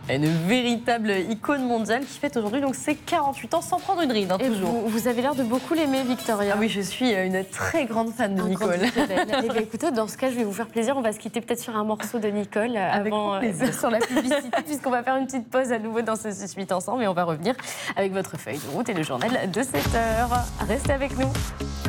Une véritable icône mondiale qui fête aujourd'hui donc ses 48 ans sans prendre une ride, Et toujours. vous avez l'air de beaucoup l'aimer, Victoria. Ah oui, je suis une très grande fan de Nicole. Eh bien, écoutez, dans ce cas, je vais vous faire plaisir. On va se quitter peut-être sur un morceau de Nicole avant sur la publicité, puisqu'on va faire une petite pause à nouveau dans ce 6-8 ensemble et on va revenir avec votre feuille de route et le journal de 7h. Restez avec nous.